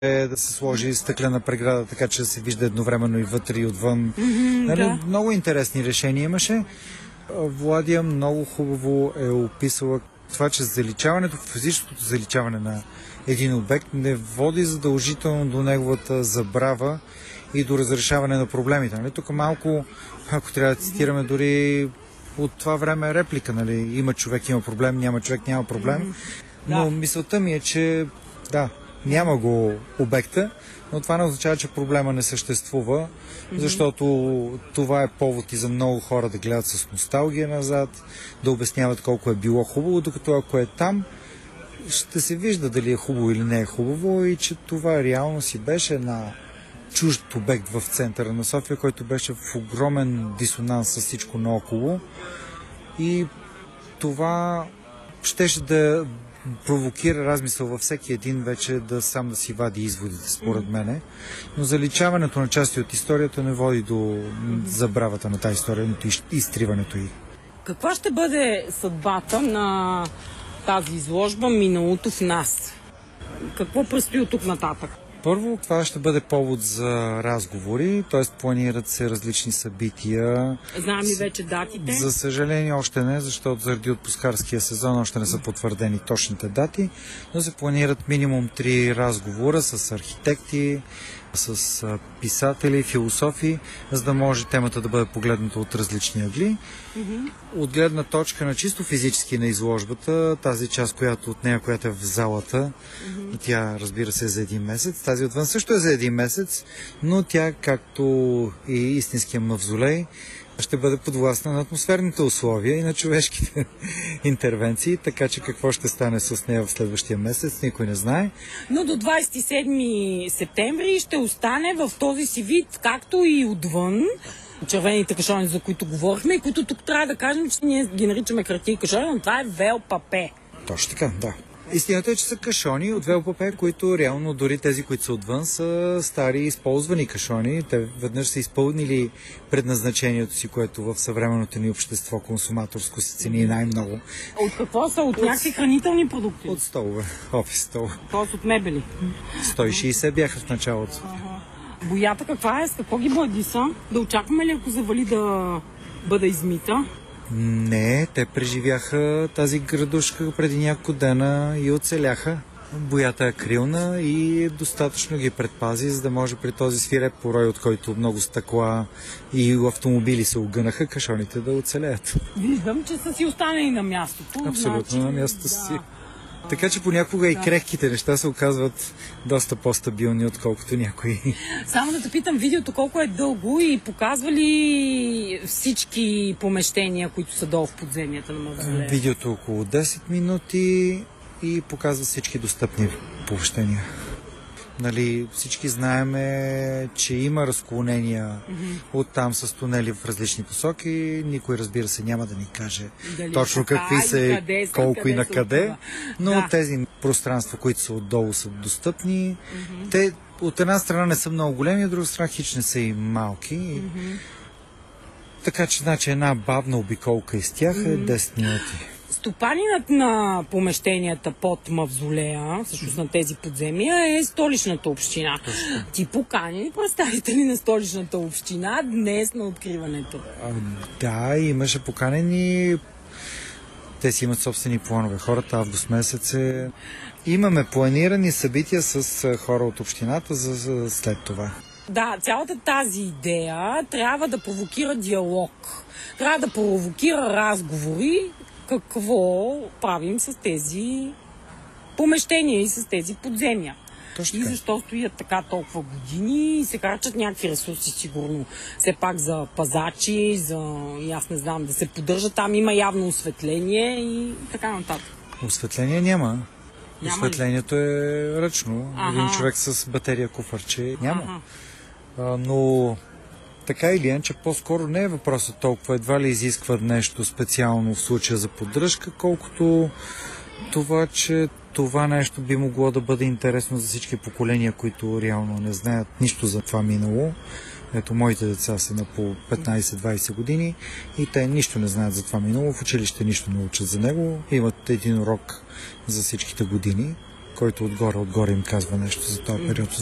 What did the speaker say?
е да се сложи стъклена преграда, така че да се вижда едновременно и вътре и отвън. Да. Много интересни решения имаше. Владия много хубаво е описала това, че заличаването, физическото заличаване на един обект не води задължително до неговата забрава и до разрешаване на проблемите. Нали? Тук малко, ако трябва да цитираме дори от това време реплика, нали? Има човек, има проблем, няма човек, няма проблем. Но мисълта ми е, че да, няма го обекта, но това не означава, че проблема не съществува, защото това е повод и за много хора да гледат с носталгия назад, да обясняват колко е било хубаво, докато ако е там, ще се вижда дали е хубаво или не е хубаво и че това реално си беше на чужд обект в центъра на София, който беше в огромен дисонанс с всичко наоколо и това щеше да провокира размисъл във всеки един вече да сам да си вади изводите, според мене. Но заличаването на части от историята не води до забравата на тази история, но изтриването й. Каква ще бъде съдбата на тази изложба "Миналото в нас"? Какво предстои от тук нататък? Първо, това ще бъде повод за разговори, т.е. планират се различни събития. Знаем ли вече датите? За съжаление още не, защото заради отпускарския сезон още не са потвърдени точните дати, но се планират минимум 3 разговора с архитекти, с писатели, философи, за да може темата да бъде погледната от различни ъгли. От гледна точка на чисто физически на изложбата, тази част, от нея, която е в залата, тя, разбира се, е за 1 месец. Тази отвън също е за 1 месец, но тя, както и истинския мавзолей, ще бъде подвластна на атмосферните условия и на човешките интервенции, така че какво ще стане с нея в следващия месец, никой не знае. Но до 27 септември ще остане в този си вид, както и отвън. Червените кашони, за които говорихме, и които тук трябва да кажем, че ние ги наричаме хартия и кашони, но това е велпапе. Точно така, да. Истината е, че са кашони от велпапе, които реално дори тези, които са отвън, са стари използвани кашони. Те веднъж са изпълнили предназначението си, което в съвременното ни общество консуматорско се цени най-много. От какво са? От някакви хранителни продукти? От столове, офис столове. Тоест от мебели? 160 бяха в началото. Боята каква е? С какво ги бладиса? Да очакваме ли, ако завали, да бъде измита? Не, те преживяха тази градушка преди няколко дена и оцеляха. Боята е акрилна и достатъчно ги предпази, за да може при този свиреп порой, от който много стъкла и автомобили се огънаха, кашоните да оцелеят. Виждам, че са си останали на мястото. Абсолютно на мястото си. Така че понякога и крехките неща се оказват доста по-стабилни, отколкото някои. Само да те питам, видеото колко е дълго и показва ли всички помещения, които са долу в подземията на мавзолея? Видеото е около 10 минути и показва всички достъпни помещения. Нали, всички знаеме, че има разклонения оттам с тунели в различни посоки. Никой, разбира се, няма да ни каже дали точно какви са, колко и на къде. Но тези пространства, които са отдолу, са достъпни. Те от една страна не са много големи, от друга страна хич не са и малки. Така че, значи, една бавна обиколка из тях е 10 минути. Стопанинът на помещенията под мавзолея, всъщност на тези подземия, е Столичната община. Ти покани ли представители на Столичната община днес на откриването? Да, имаше поканени. Те си имат собствени планове. Хората август месец е... Имаме планирани събития с хора от общината за след това. Да, цялата тази идея трябва да провокира диалог. Трябва да провокира разговори. Какво правим с тези помещения и с тези подземия. И защо стоят така толкова години и се харчат някакви ресурси, сигурно. Все пак за пазачи, и аз не знам, да се поддържа. Там има явно осветление и така нататък. Осветление няма. Осветлението е ръчно. Един човек с батерия куфарче няма. Но така или иначе, по-скоро не е въпросът толкова, едва ли изисква нещо специално в случая за поддръжка, колкото това, че това нещо би могло да бъде интересно за всички поколения, които реално не знаят нищо за това минало. Ето, моите деца са на по 15-20 години и те нищо не знаят за това минало. В училище нищо не учат за него. Имат един урок за всичките години, който отгоре им казва нещо за този период